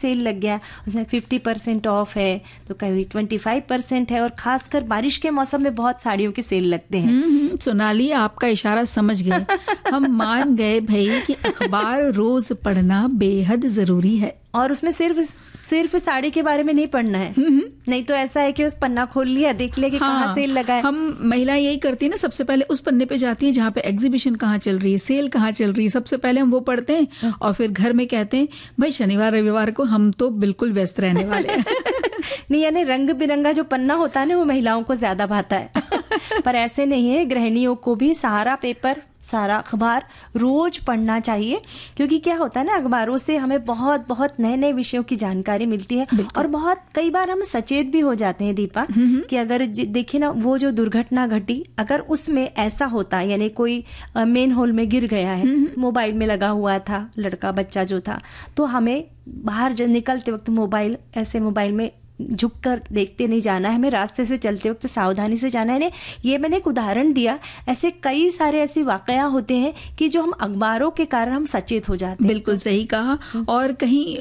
Cell लग गया, उसमें 50% ऑफ है तो कभी 25% है, और खासकर बारिश के मौसम में बहुत साड़ियों के सेल लगते हैं। सोनाली, आपका इशारा समझ गए, हम मान गए भाई कि अखबार रोज पढ़ना बेहद जरूरी है। और उसमें सिर्फ साड़ी के बारे में नहीं पढ़ना है, नहीं तो ऐसा है कि उस पन्ना खोल लिया, देख लिया कि कहाँ सेल लगा है। हम महिला यही करती है ना, सबसे पहले उस पन्ने पे जाती है जहाँ पे एग्जीबिशन कहाँ चल रही है, सेल कहाँ चल रही है, सबसे पहले हम वो पढ़ते हैं और फिर घर में कहते हैं भाई शनिवार रविवार को हम तो बिल्कुल व्यस्त रहने वाले हैं। नहीं, यानी रंग बिरंगा जो पन्ना होता है ना वो महिलाओं को ज्यादा भाता है। पर ऐसे नहीं है, गृहिणियों को भी सारा पेपर, सारा अखबार रोज पढ़ना चाहिए, क्योंकि क्या होता है ना, अखबारों से हमें बहुत बहुत नए नए विषयों की जानकारी मिलती है। और बहुत कई बार हम सचेत भी हो जाते हैं दीपा, कि अगर देखिए ना वो जो दुर्घटना घटी, अगर उसमें ऐसा होता, यानी कोई मेन होल में गिर गया है, मोबाइल में लगा हुआ था लड़का बच्चा जो था, तो हमें बाहर निकलते वक्त मोबाइल में झुककर देखते नहीं जाना है, हमें रास्ते से चलते वक्त सावधानी से जाना है। ये मैंने एक उदाहरण दिया, ऐसे कई सारे ऐसे वाकया होते हैं कि जो हम अखबारों के कारण हम सचेत हो जाते हैं। बिल्कुल सही कहा। और कहीं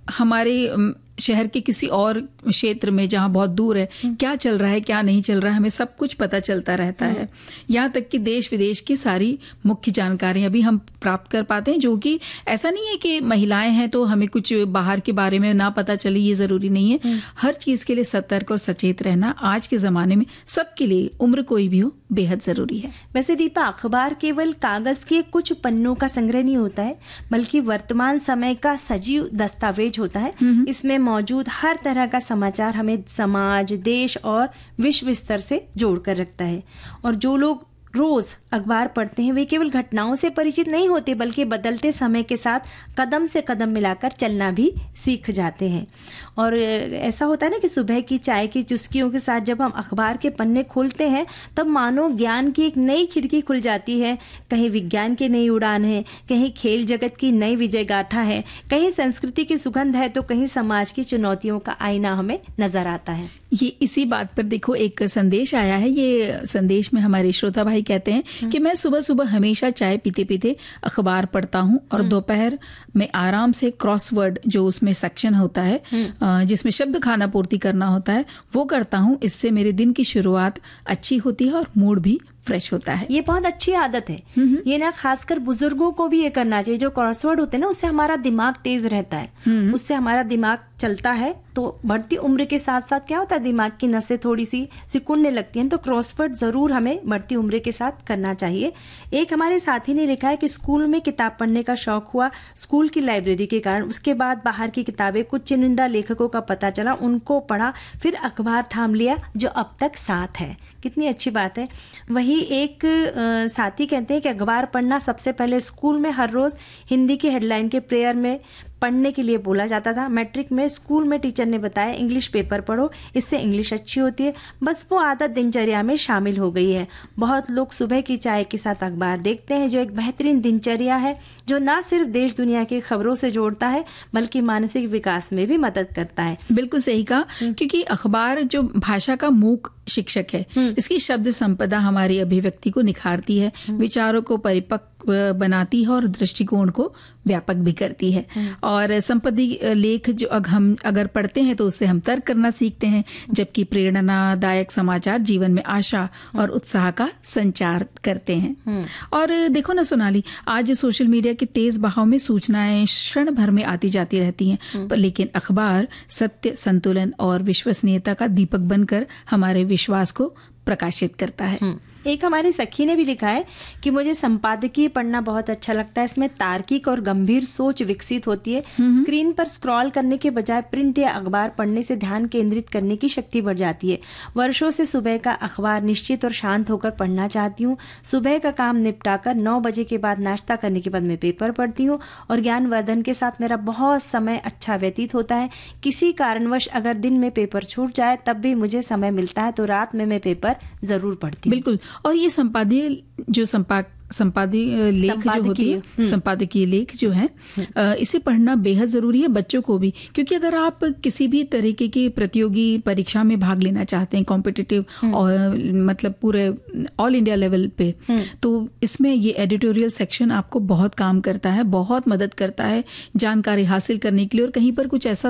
हमारे शहर के किसी और क्षेत्र में जहां बहुत दूर है क्या चल रहा है क्या नहीं चल रहा है, हमें सब कुछ पता चलता रहता है। यहाँ तक कि देश विदेश की सारी मुख्य जानकारियां भी हम प्राप्त कर पाते हैं, जो कि ऐसा नहीं है कि महिलाएं हैं तो हमें कुछ बाहर के बारे में ना पता चले, ये जरूरी नहीं है। हर चीज के लिए सतर्क और सचेत रहना आज के जमाने में सबके लिए, उम्र कोई भी हो, बेहद जरूरी है। वैसे दीपा, अखबार केवल कागज के कुछ पन्नों का संग्रह नहीं होता है, बल्कि वर्तमान समय का सजीव दस्तावेज होता है। इसमें मौजूद हर तरह का समाचार हमें समाज, देश और विश्व स्तर से जोड़कर रखता है। और जो लोग रोज अखबार पढ़ते हैं वे केवल घटनाओं से परिचित नहीं होते, बल्कि बदलते समय के साथ कदम से कदम मिलाकर चलना भी सीख जाते हैं। और ऐसा होता है ना कि सुबह की चाय की चुस्कियों के साथ जब हम अखबार के पन्ने खोलते हैं, तब मानो ज्ञान की एक नई खिड़की खुल जाती है। कहीं विज्ञान की नई उड़ान है, कहीं खेल जगत की नई विजय गाथा है, कहीं संस्कृति की सुगंध है, तो कहीं समाज की चुनौतियों का आईना हमें नजर आता है। ये इसी बात पर देखो एक संदेश आया है। ये संदेश में हमारे श्रोता भाई कहते हैं कि मैं सुबह सुबह हमेशा चाय पीते पीते अखबार पढ़ता हूँ और दोपहर में आराम से क्रॉसवर्ड, जो उसमें सेक्शन होता है जिसमें शब्द खाना पूर्ति करना होता है, वो करता हूँ। इससे मेरे दिन की शुरुआत अच्छी होती है और मूड भी फ्रेश होता है। ये बहुत अच्छी आदत है। ये ना खासकर बुजुर्गों को भी ये करना चाहिए। जो क्रॉसवर्ड होते हैं ना, उससे हमारा दिमाग तेज रहता है, उससे हमारा दिमाग चलता है। तो बढ़ती उम्र के साथ साथ क्या होता है, दिमाग की नसें थोड़ी सी सिकुड़ने लगती हैं। तो क्रॉसवर्ड जरूर हमें बढ़ती उम्र के साथ करना चाहिए। एक हमारे साथी ने लिखा है कि स्कूल में किताब पढ़ने का शौक हुआ स्कूल की लाइब्रेरी के कारण, उसके बाद बाहर की किताबें, कुछ चुनिंदा लेखकों का पता चला, उनको पढ़ा, फिर अखबार थाम लिया जो अब तक साथ है। कितनी अच्छी बात है। वही एक साथी कहते हैं कि अखबार पढ़ना सबसे पहले स्कूल में हर रोज हिंदी की हेडलाइन के प्रेयर में पढ़ने के लिए बोला जाता था। मैट्रिक में स्कूल में टीचर ने बताया इंग्लिश पेपर पढ़ो, इससे इंग्लिश अच्छी होती है। बस वो आदत दिनचर्या में शामिल हो गई है। बहुत लोग सुबह की चाय के साथ अखबार देखते हैं, जो एक बेहतरीन दिनचर्या है, जो ना सिर्फ देश दुनिया की खबरों से जोड़ता है बल्कि मानसिक विकास में भी मदद करता है। बिल्कुल सही कहा, क्योंकि अखबार जो भाषा का मूक शिक्षक है, इसकी शब्द संपदा हमारी अभिव्यक्ति को निखारती है, विचारों को परिपक्व बनाती है और दृष्टिकोण को व्यापक भी करती है। और संपत्ति लेख जो हम अगर पढ़ते हैं तो उससे हम तर्क करना सीखते हैं, जबकि प्रेरणादायक समाचार जीवन में आशा और उत्साह का संचार करते हैं। और देखो ना सोनाली, आज सोशल मीडिया के तेज बहाव में सूचनाएं क्षण भर में आती जाती रहती हैं, लेकिन अखबार सत्य, संतुलन और विश्वसनीयता का दीपक बनकर हमारे विश्वास को प्रकाशित करता है। एक हमारी सखी ने भी लिखा है कि मुझे संपादकीय पढ़ना बहुत अच्छा लगता है। इसमें तार्किक और गंभीर सोच विकसित होती है। स्क्रीन पर स्क्रॉल करने के बजाय प्रिंट या अखबार पढ़ने से ध्यान केंद्रित करने की शक्ति बढ़ जाती है। वर्षों से सुबह का अखबार निश्चित और शांत होकर पढ़ना चाहती हूँ। सुबह का काम निपटाकर 9 बजे के बाद नाश्ता करने के बाद मैं पेपर पढ़ती हूँ और ज्ञानवर्धन के साथ मेरा बहुत समय अच्छा व्यतीत होता है। किसी कारणवश अगर दिन में पेपर छूट जाए तब भी मुझे समय मिलता है तो रात में मैं पेपर जरूर पढ़ती हूँ। बिल्कुल। और ये संपादकीय लेख जो होती है, संपादकीय लेख जो है, इसे पढ़ना बेहद जरूरी है बच्चों को भी, क्योंकि अगर आप किसी भी तरीके की प्रतियोगी परीक्षा में भाग लेना चाहते हैं, कॉम्पिटिटिव और मतलब पूरे ऑल इंडिया लेवल पे, तो इसमें ये एडिटोरियल सेक्शन आपको बहुत काम करता है, बहुत मदद करता है जानकारी हासिल करने के लिए। और कहीं पर कुछ ऐसा